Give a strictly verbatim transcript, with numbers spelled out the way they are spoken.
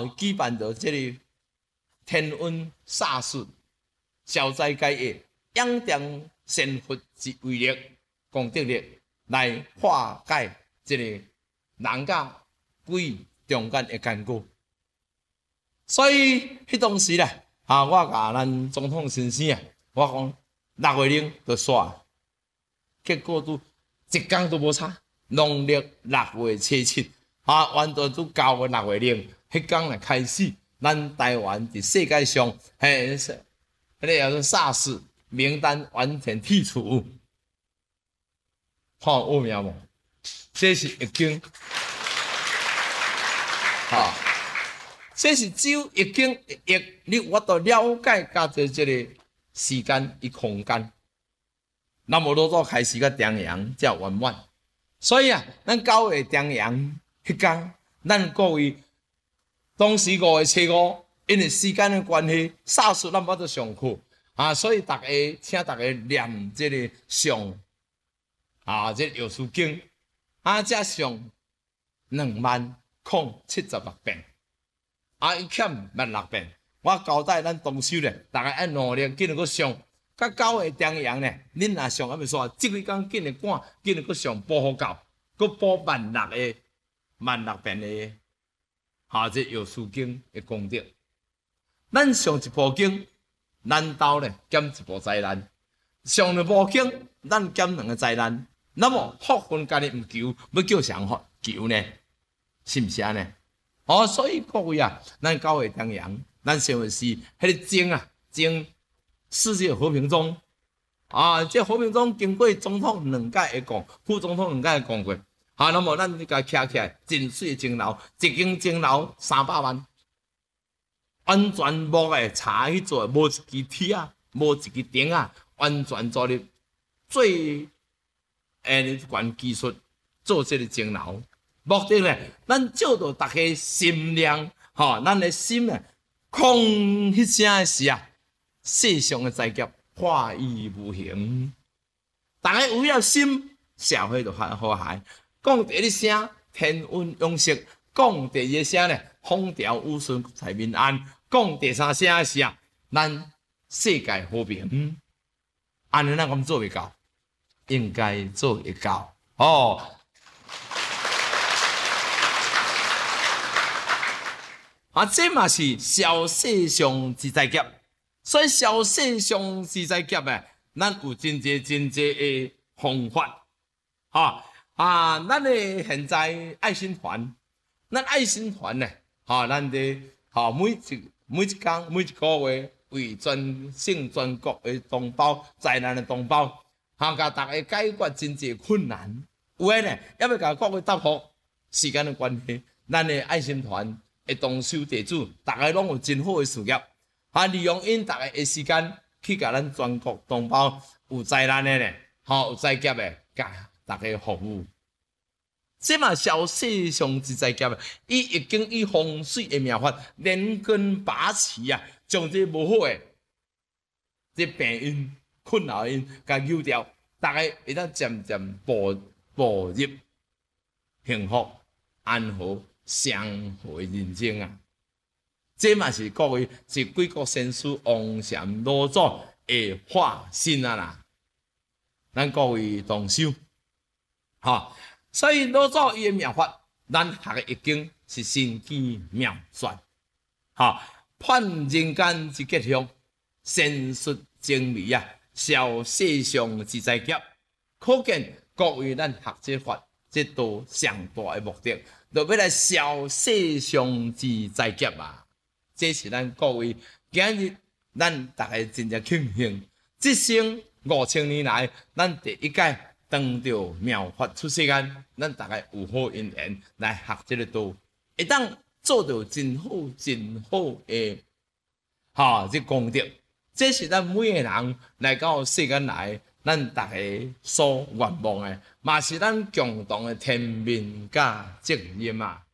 举办着这个天文煞术、消灾解厄、仰仗神佛之威力、功德力来化解这个人甲鬼中间的干戈。所以迄当时咧，啊，我甲咱总统先生啊，我讲六月零就煞，结果都一天都无差。农历六月初七，啊，完全都到个六月零，迄天来开始，咱台湾伫世界上，嘿，迄个叫做 SARS 名单完全剔除，看有名无？这是已经，哈。这是只有易经易，你我都了解加这这个时间与空间，那么老早开始个中阳才圆满。所以啊，咱九月中阳迄天，咱各位当时五月初五，因为时间的关系，煞术咱无得上课啊，所以大家请大家念这个上啊，这个药师经啊，加上两万空七十六遍。啊，伊欠万六遍，我交代咱同修咧，大家爱努力，紧个上，到九月中阳咧，恁若上还袂煞，即几工紧个赶，紧个上补好到，佮补万六个万六遍的，哈，这药师经的功德。咱上一部经，难道咧减一部灾难；上两部经，咱减两个灾难。那么福分家己毋求，要叫谁福求呢？是毋是安尼？哦，所以各位啊，咱九月中阳，咱想的是迄个经啊，经世界和平中啊，这和平中经过总统两届会讲，副总统两届会讲过，啊，那么咱你甲徛起来，真水钟楼，一间钟楼三百万，完全木诶茶去做，无一支铁啊，无一支钉啊，完全做哩最诶悬技术做这个钟楼。目的咧，咱照到大家心量，吼，咱的心咧，空迄声的时啊，世上的灾劫化意无形。大家有了心，社会就和和谐。讲第一声天运永息，讲第二声咧风调雨顺财民安，讲第三声的是啊，咱世界和平。安尼咱咁做会到，应该做会到哦。啊，这嘛是小世上之灾劫，所以小世上之灾劫诶，咱有真济真济诶方法，哈啊，咱诶现在爱心团，咱爱心团咧，哈，咱的哈每一每一天每一个月为全省全国诶同胞灾难诶同胞，哈，甲大家解决真济困难，有诶咧，要要甲各位答复，时间诶关系，咱诶爱心团。会同修地主，大家拢有真好诶事业，啊！利用因大家诶时间去甲咱全国同胞有灾难诶咧，吼有灾劫诶，甲大家服务。这嘛小世上之灾劫诶，伊已经以风水诶妙法连根拔起啊，将这无好诶这病因、困扰因甲扭掉，大家会当渐渐步步入幸福安和。相会人生啊，这嘛是各位是贵国先师王禅老祖的化身啊啦，咱各位同修，哈，所以老祖伊的妙法，咱学的已经是神机妙算，哈，判人间之吉凶，善术精微啊，消世上之灾劫，可见各位咱学这法，这都上大的目的。就要来消世上之灾劫啊！这是咱各位今日咱大家真正庆幸，这生五千年来，咱第一届当着妙法出世间，咱大家有好因缘来学这个道，会当做到真好真好诶，哈！这功德，这是咱每个人来到世间来，咱大家所愿望诶。嘛是咱共同的天命甲责任啊！